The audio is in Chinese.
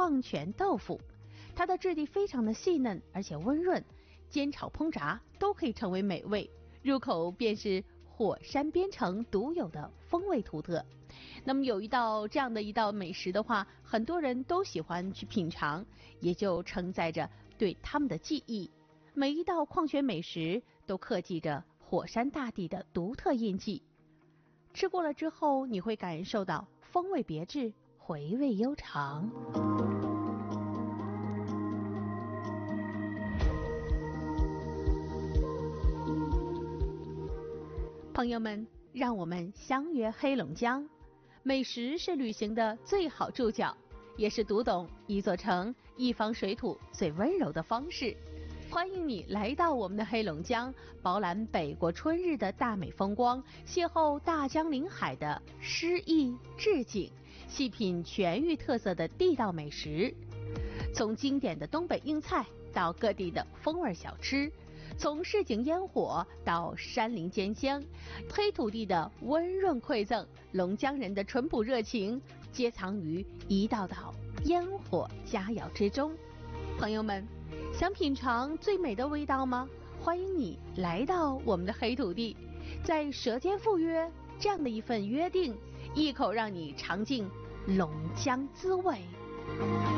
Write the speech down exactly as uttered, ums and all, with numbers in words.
矿泉豆腐，它的质地非常的细嫩而且温润，煎炒烹炸都可以成为美味，入口便是火山边城独有的风味独特。那么有一道这样的一道美食的话，很多人都喜欢去品尝，也就承载着对他们的记忆。每一道矿泉美食都刻记着火山大地的独特印记，吃过了之后你会感受到风味别致，回味悠长。朋友们，让我们相约黑龙江。美食是旅行的最好注脚，也是读懂一座城、一方水土最温柔的方式。欢迎你来到我们的黑龙江，饱览北国春日的大美风光，邂逅大江临海的诗意至景，细品全域特色的地道美食。从经典的东北硬菜到各地的风味小吃，从市井烟火到山林间香，黑土地的温润馈赠，龙江人的淳朴热情，皆藏于一道道烟火佳肴之中。朋友们，想品尝最美的味道吗？欢迎你来到我们的黑土地，在舌尖赴约这样的一份约定，一口让你尝尽龙江滋味。